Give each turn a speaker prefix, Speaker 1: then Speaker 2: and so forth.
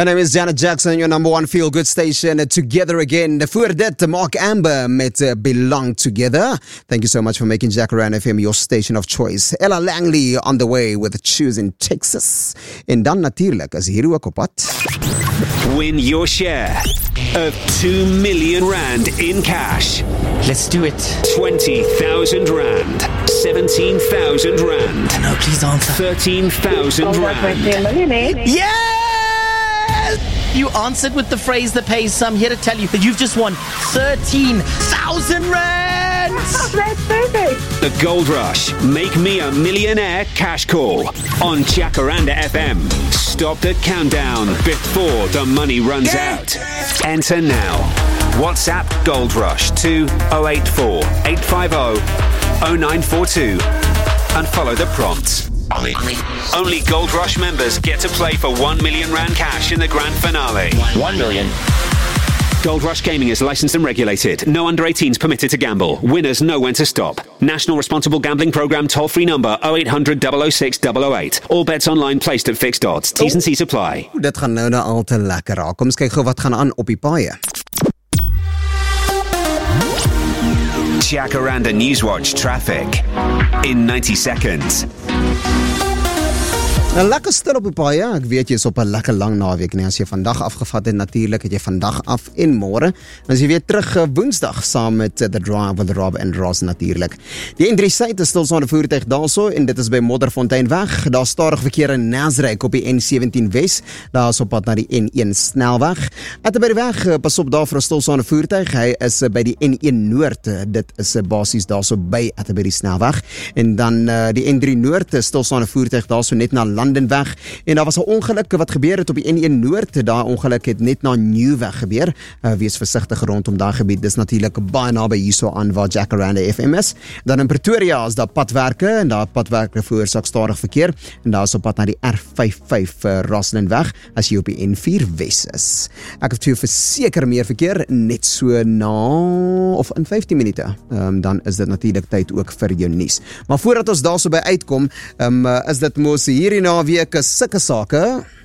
Speaker 1: Her name is Janet Jackson, your number one feel-good station. Together again. Voor dit, Mark Amber met Belong Together. Thank you so much for making Jacaranda FM your station of choice. Ella Langley on the way with Choose in Texas. En dan natuurlijk is hier ook op pad.
Speaker 2: Win your share of 2 million rand in cash.
Speaker 3: Let's do it.
Speaker 2: 20,000 rand. 17,000 rand.
Speaker 3: No, please answer.
Speaker 2: 13,000 rand.
Speaker 3: Yes! You answered with the phrase that pays some. Here to tell you that you've just won 13,000 rand.
Speaker 4: That's perfect.
Speaker 2: The Gold Rush. Make me a millionaire cash call on Jacaranda FM. Stop the countdown before the money runs out. Enter now. WhatsApp Gold Rush to 084 850 0942 and follow the prompts. Only Gold Rush members get to play for 1 million rand cash in the grand finale.
Speaker 3: 1 million.
Speaker 2: Gold Rush Gaming is licensed and regulated. No under 18s permitted to gamble. Winners know when to stop. National Responsible Gambling Programme toll-free number 0800 006 008. All bets online placed at fixed odds. T's and C's apply.
Speaker 1: Dit gaan nou al te lekker raak. Kom eens kyk gou wat gaan aan op die paaie.
Speaker 2: Jacaranda Newswatch traffic in 90 seconds.
Speaker 1: Nou, lekker stil op die paaie. Ek weet jy is op 'n lekker lang naweek nie. As jy vandag afgevat het, natuurlik het jy vandag af en môre. As jy weer terug Woensdag saam met The Drive with Rob and Ross natuurlik. Die N3 Suid is stilstaande voertuig daarso en dit is by Modderfonteinweg. Daar stadig verkeer in Nasrec op die N17 Wes. Daar is op pad na die N1 snelweg. Atterbury-weg, pas op daar vir 'n stilstaande voertuig. Hy is by die N1 Noord. Dit is basies daarso by Atterbury snelweg. En dan die N3 Noord, stilstaande voertuig daarso net na Landenweg, en daar was 'n ongeluk wat gebeur het op die N1 Noord. Daai ongeluk het net na Nieuweg gebeur. Wees versigtig rondom daai gebied. Dis natuurlik baie naby hierso aan waar Jacaranda FM is. Dan in Pretoria is daar padwerke en daar padwerke veroorsaak stadig verkeer en daar is op pad na die R55 Roslinweg as jy op die N4 Wes is. Ek het verseker meer verkeer net so na of in 15 minute. Dan is dit natuurlik tyd ook vir jou nuus. Maar voordat ons daarso by uitkom, is dit mos hierdie naweek sulke sake.